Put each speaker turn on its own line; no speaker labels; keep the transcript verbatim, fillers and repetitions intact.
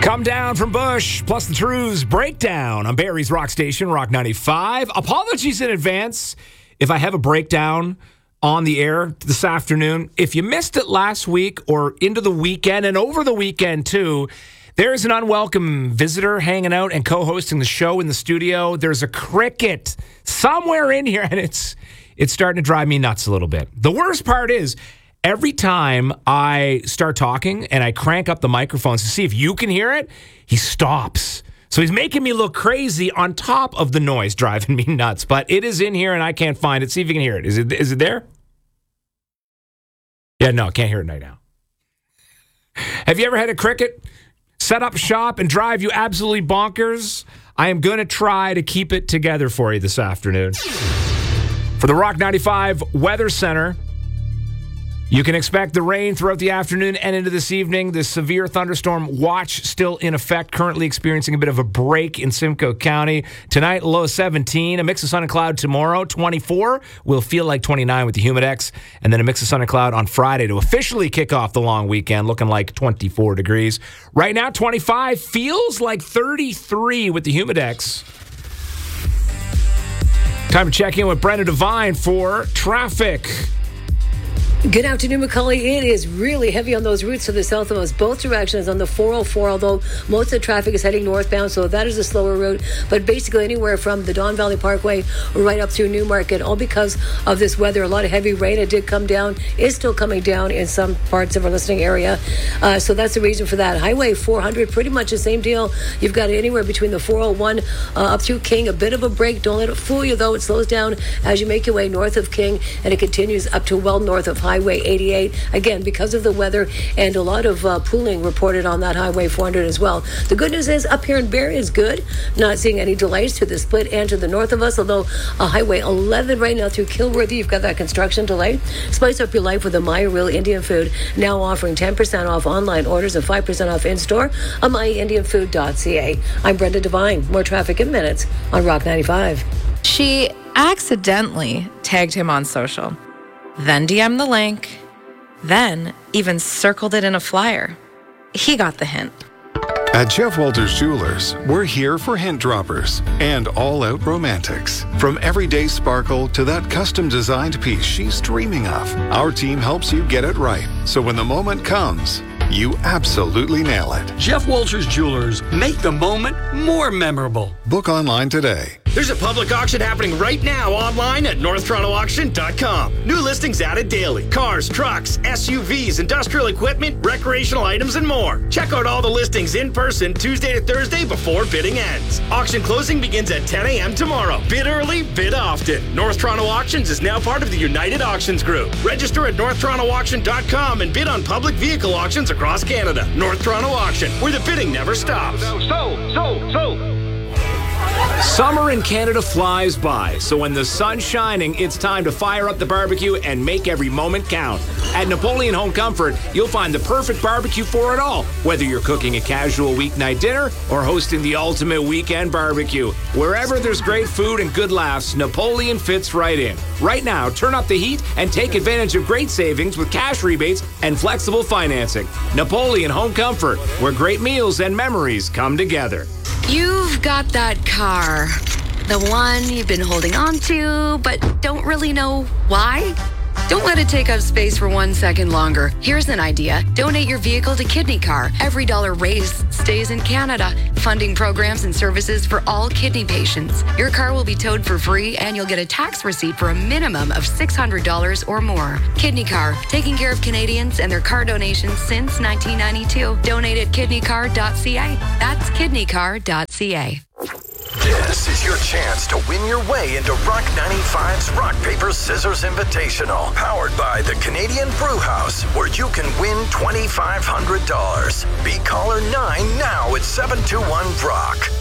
Come down from Bush, plus the Trues breakdown on Barrie's Rock Station, Rock ninety-five. Apologies in advance if I have a breakdown on the air this afternoon. If you missed it last week or into the weekend and over the weekend too, there's an unwelcome visitor hanging out and co-hosting the show in the studio. There's a cricket somewhere in here, and it's it's starting to drive me nuts a little bit. The worst part is, every time I start talking and I crank up the microphones to see if you can hear it, he stops. So he's making me look crazy on top of the noise driving me nuts. But it is in here and I can't find it. See if you can hear it. Is it is it there? Yeah, no, can't hear it right now. Have you ever had a cricket set up shop and drive you absolutely bonkers? I am going to try to keep it together for you this afternoon. For the Rock ninety-five Weather Center, you can expect the rain throughout the afternoon and into this evening. The severe thunderstorm watch still in effect, currently experiencing a bit of a break in Simcoe County. Tonight, low seventeen, a mix of sun and cloud tomorrow. twenty-four will feel like twenty-nine with the Humidex, and then a mix of sun and cloud on Friday to officially kick off the long weekend, looking like twenty-four degrees. Right now, twenty-five feels like thirty-three with the Humidex. Time to check in with Brenda Devine for traffic.
Good afternoon, Macaulay. It is really heavy on those routes to the south of us, both directions on the four oh four, although most of the traffic is heading northbound, so that is a slower route. But basically anywhere from the Don Valley Parkway right up through Newmarket, all because of this weather. A lot of heavy rain. It did come down, is still coming down in some parts of our listening area. Uh, so that's the reason for that. Highway four hundred, pretty much the same deal. You've got it anywhere between the four oh one uh, up through King. A bit of a break. Don't let it fool you, though. It slows down as you make your way north of King, and it continues up to well north of Highway eighty-eight, again, because of the weather, and a lot of uh, pooling reported on that Highway four hundred as well. The good news is, up here in Barrie is good. Not seeing any delays to the split and to the north of us, although uh, Highway eleven right now through Kilworthy, you've got that construction delay. Spice up your life with a Maya Real Indian Food, now offering ten percent off online orders and five percent off in-store on my indian food dot c a. I'm Brenda Devine. More traffic in minutes on Rock ninety-five.
She accidentally tagged him on social, then D M'd the link, then even circled it in a flyer. He got the hint.
At Jeff Walters Jewelers, we're here for hint droppers and all-out romantics. From everyday sparkle to that custom-designed piece she's dreaming of, our team helps you get it right. So when the moment comes, you absolutely nail it.
Jeff Walters Jewelers, make the moment more memorable.
Book online today.
There's a public auction happening right now online at north toronto auction dot com. New listings added daily. Cars, trucks, S U Vs, industrial equipment, recreational items, and more. Check out all the listings in person Tuesday to Thursday before bidding ends. Auction closing begins at ten a.m. tomorrow. Bid early, bid often. North Toronto Auctions is now part of the United Auctions Group. Register at north toronto auction dot com and bid on public vehicle auctions across Canada. North Toronto Auction, where the bidding never stops.
So, so, so.
Summer in Canada flies by, so when the sun's shining, it's time to fire up the barbecue and make every moment count. At Napoleon Home Comfort, you'll find the perfect barbecue for it all, whether you're cooking a casual weeknight dinner or hosting the ultimate weekend barbecue. Wherever there's great food and good laughs, Napoleon fits right in. Right now, turn up the heat and take advantage of great savings with cash rebates and flexible financing. Napoleon Home Comfort, where great meals and memories come together.
You've got that car, the one you've been holding on to, but don't really know why. Don't let it take up space for one second longer. Here's an idea. Donate your vehicle to Kidney Car. Every dollar raised stays in Canada, funding programs and services for all kidney patients. Your car will be towed for free, and you'll get a tax receipt for a minimum of six hundred dollars or more. Kidney Car, taking care of Canadians and their car donations since nineteen ninety-two. Donate at kidney car dot c a. That's kidney car dot c a.
This is your chance to win your way into Rock ninety-five's Rock, Paper, Scissors Invitational, powered by the Canadian Brew House, where you can win twenty-five hundred dollars. Be caller nine now at seven two one R O C K.